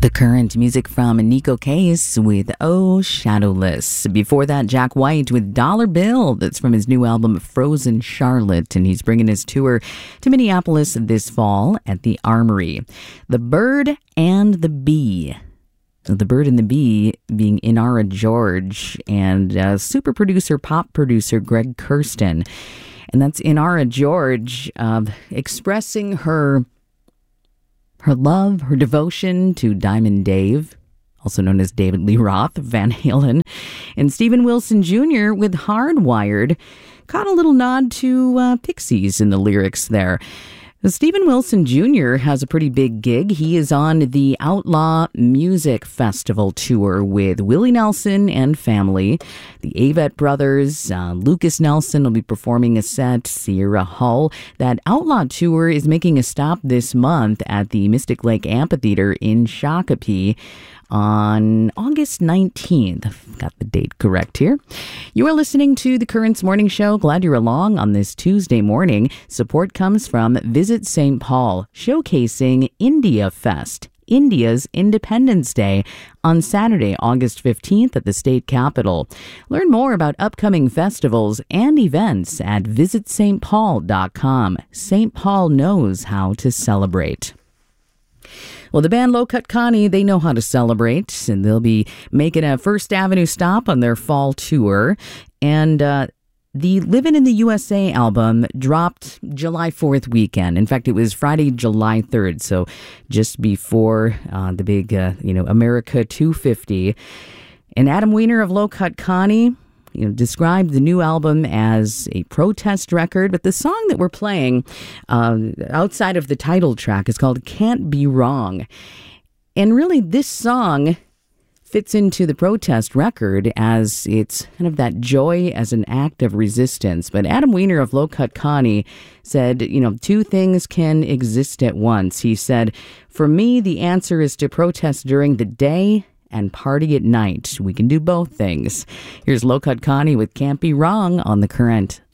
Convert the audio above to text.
The Current, music from Nico Case with Oh Shadowless. Before that, Jack White with Dollar Bill. That's from his new album Frozen Charlotte, and he's bringing his tour to Minneapolis this fall at the Armory. The Bird and the Bee. The Bird and the Bee being Inara George and super producer, pop producer Greg Kurstin. And that's Inara George expressing her love, her devotion to Diamond Dave, also known as David Lee Roth of Van Halen, and Steven Wilson Jr. with Hardwired. Caught a little nod to Pixies in the lyrics there. Steven Wilson Jr. has a pretty big gig. He is on the Outlaw Music Festival tour with Willie Nelson and family. The Avett Brothers, Lucas Nelson will be performing a set, Sierra Hull. That Outlaw tour is making a stop this month at the Mystic Lake Amphitheater in Shakopee on August 19th. I've got the date correct here. You are listening to The Currents Morning Show. Glad you're along on this Tuesday morning. Support comes from Visit St. Paul, showcasing India Fest, India's Independence Day, on Saturday, August 15th at the state capitol. Learn more about upcoming festivals and events at visitstpaul.com. St. Paul knows how to celebrate. Well, the band Low Cut Connie, they know how to celebrate, and they'll be making a First Avenue stop on their fall tour. And the Livin' in the USA album dropped July 4th weekend. In fact, it was Friday, July 3rd, so just before the big, America 250. And Adam Weiner of Low Cut Connie, described the new album as a protest record, but the song that we're playing outside of the title track is called Can't Be Wrong. And really, this song fits into the protest record as it's kind of that joy as an act of resistance. But Adam Weiner of Low Cut Connie said, two things can exist at once. He said, "For me, the answer is to protest during the day and party at night. We can do both things." Here's Low Cut Connie with Can't Be Wrong on The Current.